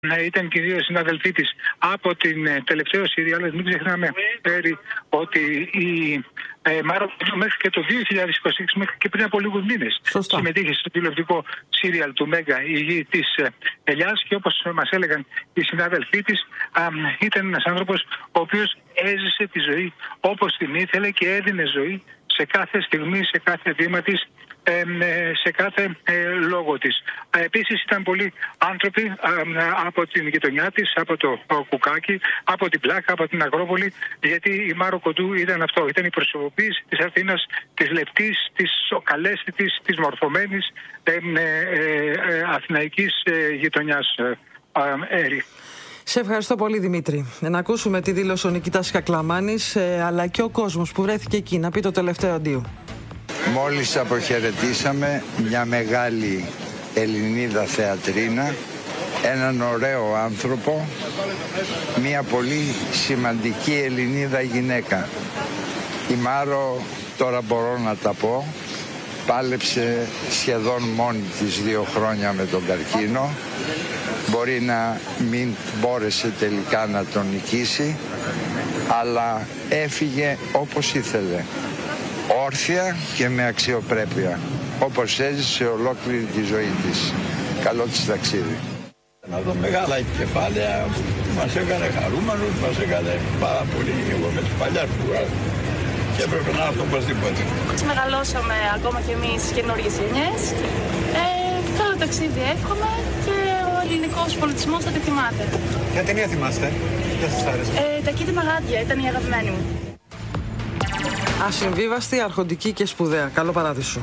Ήταν και δύο συναδελφοί της από την τελευταίο σύριαλ. Μην ξεχνάμε, ότι η Μάρο μέχρι και το 2026, μέχρι και πριν από λίγους μήνες, συμμετείχε στο τηλεοπτικό σύριαλ του Μέγκα, η γη της Ελιάς, και όπως μας έλεγαν οι συνάδελφοί της, ήταν ένας άνθρωπος ο οποίος έζησε τη ζωή όπως την ήθελε και έδινε ζωή σε κάθε στιγμή, σε κάθε βήμα της, σε κάθε λόγο της. Επίσης ήταν πολλοί άνθρωποι από την γειτονιά της, από το Κουκάκι, από την Πλάκα, από την Αγρόπολη, γιατί η Μάρο Κοντού ήταν αυτό. Ήταν η προσωποποίηση της Αθήνας, της λεπτής, της σοκαλέσθητης, της μορφωμένης αθηναϊκής γειτονιάς. Σε ευχαριστώ πολύ, Δημήτρη. Να ακούσουμε τη δήλωση ο Νικήτας Κακλαμάνης, αλλά και ο κόσμος που βρέθηκε εκεί, να πει το τελευταίο αντίο. Μόλις αποχαιρετήσαμε μια μεγάλη Ελληνίδα θεατρίνα, έναν ωραίο άνθρωπο, μια πολύ σημαντική Ελληνίδα γυναίκα. Η Μάρο, τώρα μπορώ να τα πω, πάλεψε σχεδόν μόνη της 2 χρόνια με τον καρκίνο. Μπορεί να μην μπόρεσε τελικά να τον νικήσει, αλλά έφυγε όπως ήθελε. Όρθια και με αξιοπρέπεια, όπως έζησε ολόκληρη τη ζωή της. Καλό της ταξίδι. Να δω μεγάλα κεφάλαια που μας έκανε χαρούμενους, μας έκανε πάρα πολύ λίγο με τις παλιάς που και έπρεπε να έρθω οπωσδήποτε. Μεγαλώσαμε ακόμα κι εμείς καινούργιες γενιές. Καλό ταξίδι εύχομαι και ο ελληνικός πολιτισμός θα τη θυμάται. Ποια ταινία θυμάστε, ποια σας άρεσε? Τα Κίτινα Γάντια ήταν η αγαπημένη μου. Ασυμβίβαστη, αρχοντική και σπουδαία. Καλό παράδεισο.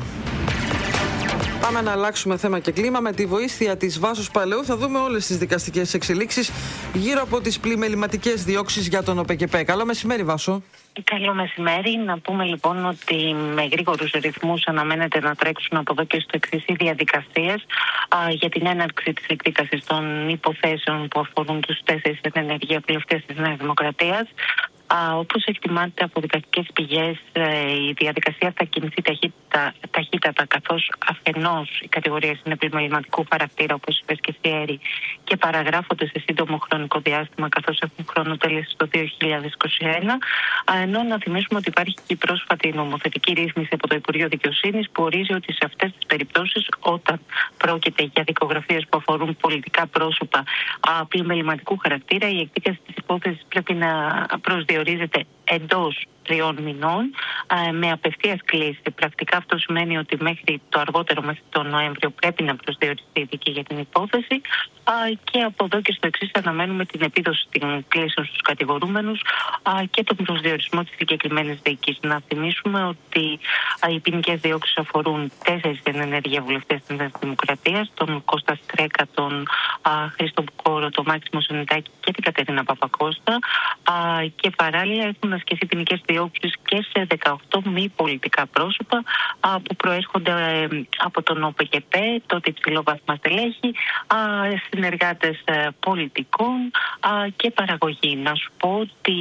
Πάμε να αλλάξουμε θέμα και κλίμα. Με τη βοήθεια της Βάσος Παλαιού θα δούμε όλες τις δικαστικές εξελίξεις γύρω από τις πλημεληματικές διώξεις για τον ΟΠΕΚΕΠΕ. Καλό μεσημέρι, Βάσο. Καλό μεσημέρι. Να πούμε λοιπόν ότι με γρήγορους ρυθμούς αναμένεται να τρέξουν από εδώ και στο εξής οι διαδικασίες για την έναρξη της εκδίκασης των υποθέσεων που αφορούν τους 4 ενεργεία βουλευτές της Νέας Δημοκρατίας. Όπως εκτιμάται από δικαστικές πηγές, η διαδικασία θα κινηθεί ταχύτατα, καθώς αφενός οι κατηγορίες είναι πλημεληματικού χαρακτήρα, όπως είπες και εσύ, Έρη, και παραγράφονται σε σύντομο χρονικό διάστημα, καθώς έχουν χρονοτέλεση το 2021. Ενώ να θυμίσουμε ότι υπάρχει και η πρόσφατη νομοθετική ρύθμιση από το Υπουργείο Δικαιοσύνης που ορίζει ότι σε αυτές τις περιπτώσεις, όταν πρόκειται για δικογραφίες που αφορούν πολιτικά πρόσωπα πλημεληματικού χαρακτήρα, η εκδίκαση της υπόθεσης πρέπει να προσδιορίζεται εντός 3 μηνών με απευθείας κλίση. Πρακτικά αυτό σημαίνει ότι μέχρι το αργότερο, μέχρι τον Νοέμβριο, πρέπει να προσδιοριστεί η δίκη για την υπόθεση και από εδώ και στο εξής αναμένουμε την επίδοση των κλήσεων στους κατηγορούμενους και τον προσδιορισμό της συγκεκριμένης δίκης. Να θυμίσουμε ότι οι ποινικές διώξεις αφορούν 4 ενεργεία βουλευτές της Νέας Δημοκρατίας, τον Κώστα Στρέκα, τον Χρήστο Μπουκόρο, τον Μάξιμο Σονιτάκη και την Κατερίνα Παπακώστα, και παράλληλα έχουν ασκηθεί ποινικές διώξεις και σε 18 μη πολιτικά πρόσωπα που προέρχονται από τον ΟΠΕΚΕΠΕ, τότε υψηλόβαθμα στελέχη, συνεργάτες πολιτικών και παραγωγή. Να σου πω ότι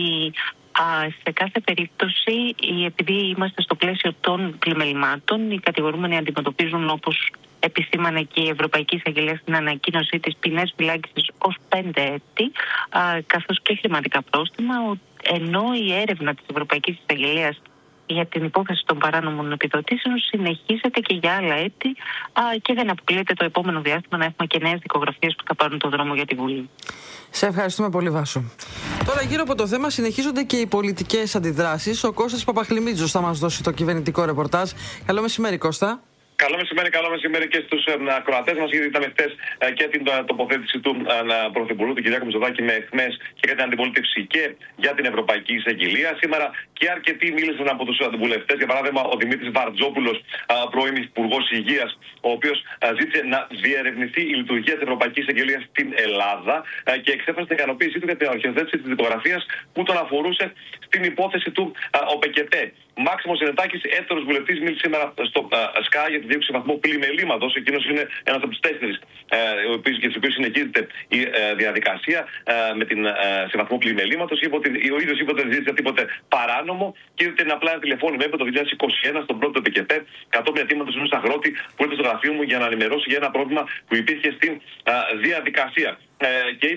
σε κάθε περίπτωση, επειδή είμαστε στο πλαίσιο των πλημελημάτων, οι κατηγορούμενοι αντιμετωπίζουν, όπως επισήμανε και η Ευρωπαϊκή Εισαγγελία στην ανακοίνωσή της, ποινές φυλάκισης ως 5 έτη, καθώς και χρηματικά πρόστιμα, ενώ η έρευνα της Ευρωπαϊκής Εισαγγελίας για την υπόθεση των παράνομων επιδοτήσεων συνεχίζεται και για άλλα έτη και δεν αποκλείεται το επόμενο διάστημα να έχουμε και νέες δικογραφίες που θα πάρουν το δρόμο για τη Βουλή. Σε ευχαριστούμε πολύ, Βάσο. Τώρα, γύρω από το θέμα συνεχίζονται και οι πολιτικές αντιδράσεις. Ο Κώστας Παπαχλημίτζος θα μας δώσει το κυβερνητικό ρεπορτάζ. Καλό μεσημέρι, Κώστα. Καλό μεσημέρι και στους ακροατές μας, γιατί είδαμε χτες και την τοποθέτηση του Πρωθυπουργού, του Κυριάκου Μητσοτάκη, με εχμές και για την αντιπολίτευση και για την Ευρωπαϊκή Εισαγγελία. Σήμερα και αρκετοί μίλησαν από τους αντιβουλευτές. Για παράδειγμα, ο Δημήτρης Βαρτζόπουλος, πρώην Υπουργός Υγείας, ο οποίος ζήτησε να διερευνηθεί η λειτουργία της Ευρωπαϊκής Εισαγγελίας στην Ελλάδα και εξέφρασε την ικανοποίησή του για την αρχιοθέτηση της δικογραφίας που τον αφορούσε στην υπόθεση του ΟΠΕΚΕΠΕ. Μάξιμος Συνετάκης, έτερος βουλευτής, μίλησε σήμερα στο ΣΚΑ για τη δίωξη σε βαθμό πλημελήματος. Εκείνος είναι ένας από τους 4 για τους οποίους συνεχίζεται η διαδικασία σε βαθμό πλημελήματος. Ο ίδιος είπε ότι δεν ζήτησε τίποτε παράνομο και ότι είναι απλά ένα τηλεφώνημα. Είπε το 2021 στον πρώτο ΕΠΚΕ κατόπιν αιτήματος ενός αγρότη που ήρθε στο γραφείο μου για να ενημερώσει για ένα πρόβλημα που υπήρχε στην διαδικασία. Και